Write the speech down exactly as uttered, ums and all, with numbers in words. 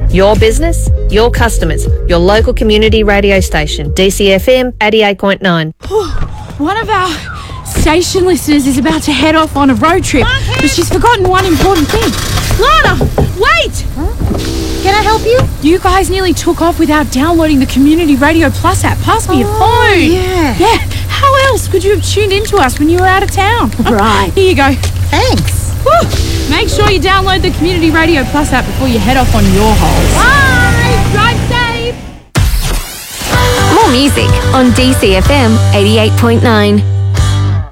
Your business, your customers, your local community radio station, D C F M eighty-eight point nine. One of our station listeners is about to head off on a road trip, but she's forgotten one important thing. Lana, wait! Huh? Can I help you? You guys nearly took off without downloading the Community Radio Plus app. Pass me oh, your phone. Yeah. Yeah. How else could you have tuned into us when you were out of town? Right. Here you go. Thanks. Woo. Make sure you download the Community Radio Plus app before you head off on your holes. Bye! Drive safe! More music on D C F M eighty-eight point nine.